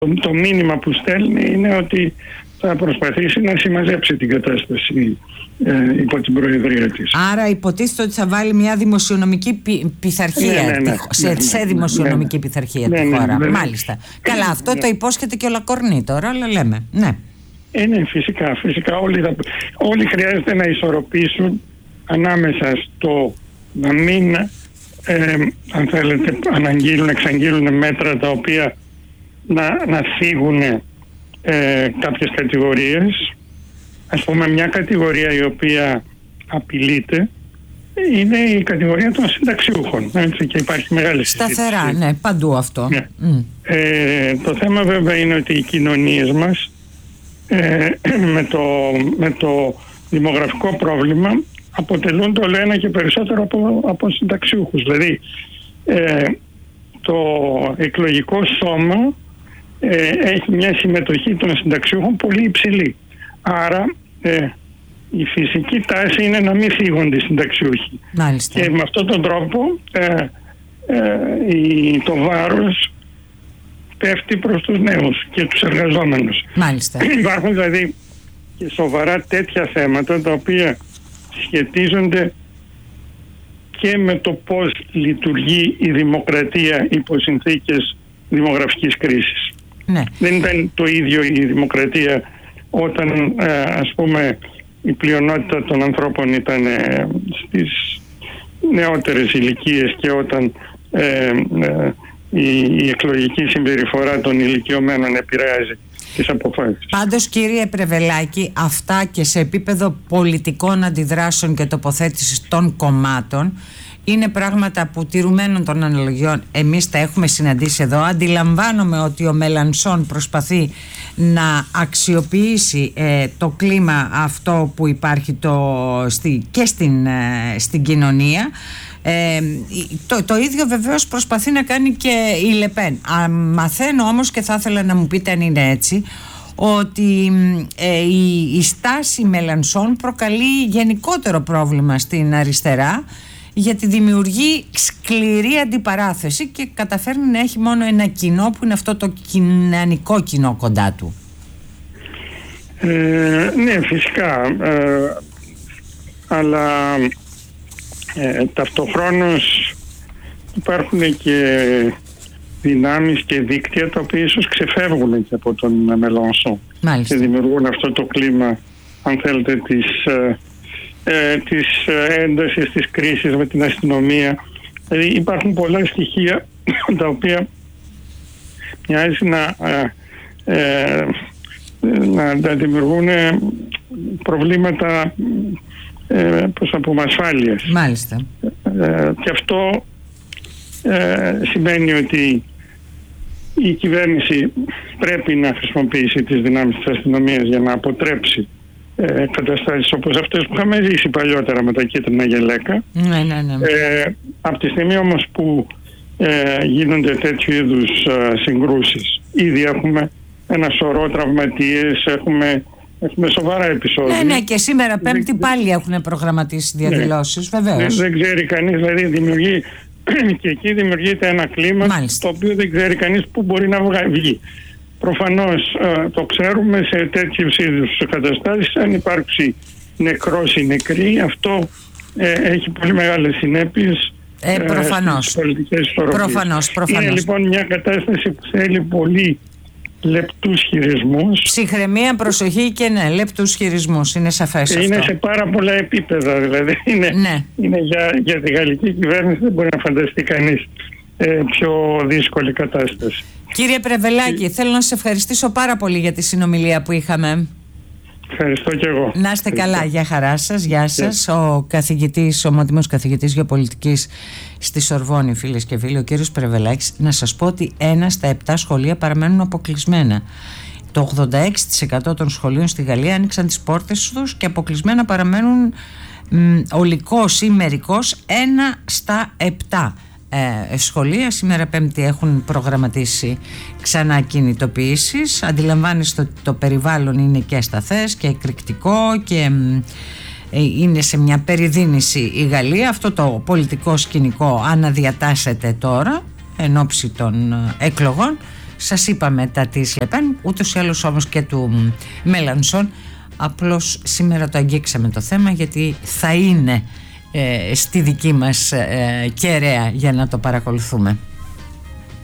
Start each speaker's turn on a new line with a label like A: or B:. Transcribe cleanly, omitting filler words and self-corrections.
A: Το μήνυμα που στέλνει είναι ότι θα προσπαθήσει να συμμαζέψει την κατάσταση υπό την προεδρία της.
B: Άρα υποτίθεται ότι θα βάλει μια δημοσιονομική πειθαρχία, σε δημοσιονομική πειθαρχία τη χώρα. Μάλιστα. Καλά, αυτό το υπόσχεται και ο Λακορνή τώρα, αλλά λέμε. Ναι.
A: Ναι, φυσικά. Όλοι χρειάζεται να ισορροπήσουν ανάμεσα στο να μην, αν θέλετε, εξαγγείλουν μέτρα τα οποία να θίγουν κάποιες κατηγορίες. Ας πούμε, μια κατηγορία η οποία απειλείται είναι η κατηγορία των συνταξιούχων. Έτσι, και υπάρχει μεγάλη συζήτηση.
B: Σταθερά, ναι, παντού αυτό.
A: Ναι. Το θέμα βέβαια είναι ότι οι κοινωνίες μας με το δημογραφικό πρόβλημα αποτελούν το ένα και περισσότερο από συνταξιούχους. Δηλαδή το εκλογικό σώμα έχει μια συμμετοχή των συνταξιούχων πολύ υψηλή. Άρα η φυσική τάση είναι να μην φύγουν οι συνταξιούχοι.
B: Μάλιστα.
A: Και με αυτόν τον τρόπο το βάρος πέφτει προς τους νέους και τους εργαζόμενους.
B: Μάλιστα.
A: Υπάρχουν δηλαδή και σοβαρά τέτοια θέματα τα οποία σχετίζονται και με το πώς λειτουργεί η δημοκρατία υπό συνθήκες δημογραφικής κρίσης.
B: Ναι.
A: Δεν ήταν το ίδιο η δημοκρατία όταν ας πούμε η πλειονότητα των ανθρώπων ήταν στις νεότερες ηλικίες και όταν η εκλογική συμπεριφορά των ηλικιωμένων επηρεάζει τις αποφάσεις.
B: Πάντως, κύριε Πρεβελάκη, αυτά και σε επίπεδο πολιτικών αντιδράσεων και τοποθέτησης των κομμάτων είναι πράγματα που, τηρουμένων των αναλογιών, εμείς τα έχουμε συναντήσει εδώ. Αντιλαμβάνομαι ότι ο Μελανσόν προσπαθεί να αξιοποιήσει το κλίμα αυτό που υπάρχει και στην κοινωνία. Το ίδιο βεβαίως προσπαθεί να κάνει και η Λεπέν. Μαθαίνω όμως, και θα ήθελα να μου πείτε αν είναι έτσι, ότι η στάση Μελανσόν προκαλεί γενικότερο πρόβλημα στην αριστερά, γιατί δημιουργεί σκληρή αντιπαράθεση και καταφέρνει να έχει μόνο ένα κοινό, που είναι αυτό το κοινωνικό κοινό κοντά του.
A: Ναι, φυσικά, αλλά ταυτοχρόνως υπάρχουν και δυνάμεις και δίκτυα τα οποία ίσως ξεφεύγουν και από τον Μελανσόν και δημιουργούν αυτό το κλίμα, αν θέλετε, της έντασης, της κρίσης με την αστυνομία. Δηλαδή υπάρχουν πολλά στοιχεία τα οποία μοιάζει να δημιουργούν προβλήματα ασφάλειας.
B: Μάλιστα.
A: Και αυτό σημαίνει ότι η κυβέρνηση πρέπει να χρησιμοποιήσει τις δυνάμεις της αστυνομίας για να αποτρέψει καταστάσεις όπως αυτές που είχαμε ζήσει παλιότερα με τα κίτρινα γελέκα.
B: Ναι.
A: Από τη στιγμή όμως που γίνονται τέτοιου είδους συγκρούσεις, ήδη έχουμε ένα σωρό τραυματίες, έχουμε σοβαρά επεισόδια.
B: Ναι, και σήμερα Πέμπτη πάλι έχουν προγραμματίσει διαδηλώσεις, βεβαίως.
A: Δεν ξέρει κανείς, δηλαδή και εκεί δημιουργείται ένα κλίμα, το οποίο δεν ξέρει κανείς πού μπορεί να βγει. Προφανώς το ξέρουμε, σε τέτοιους είδους καταστάσεις, αν υπάρξει νεκρός ή νεκρή, αυτό έχει πολύ μεγάλες συνέπειες στις πολιτικές ισορροπίες.
B: Προφανώς.
A: Είναι λοιπόν μια κατάσταση που θέλει πολύ λεπτούς χειρισμούς.
B: Ψυχραιμία, προσοχή και λεπτούς χειρισμούς, είναι σαφές αυτό.
A: Είναι σε πάρα πολλά επίπεδα, δηλαδή είναι για τη γαλλική κυβέρνηση, δεν μπορεί να φανταστεί κανείς πιο δύσκολη κατάσταση.
B: Κύριε Πρεβελάκη, θέλω να σας ευχαριστήσω πάρα πολύ για τη συνομιλία που είχαμε.
A: Ευχαριστώ και εγώ.
B: Να είστε καλά, για χαρά σας, γεια σας. Ο ομότιμος καθηγητής γεωπολιτικής στη Σορβόνη, φίλες και φίλοι, ο κύριος Πρεβελάκης. Να σας πω ότι 1 στα 7 σχολεία παραμένουν αποκλεισμένα. Το 86% των σχολείων στη Γαλλία άνοιξαν τις πόρτες τους και αποκλεισμένα παραμένουν ολικός ή μερικός 1 στα 7. Σχολεία σήμερα Πέμπτη έχουν προγραμματίσει ξανά κινητοποιήσεις. Αντιλαμβάνεστε ότι το περιβάλλον είναι και ασταθές και εκρηκτικό και είναι σε μια περιδίνηση η Γαλλία. Αυτό το πολιτικό σκηνικό αναδιατάσσεται τώρα εν ώψη των εκλογών Σας είπαμε τα της Λεπέν, ούτως ή άλλως όμως και του Μέλανσον. Απλώς σήμερα το αγγίξαμε το θέμα γιατί θα είναι στη δική μας κεραία για να το παρακολουθούμε.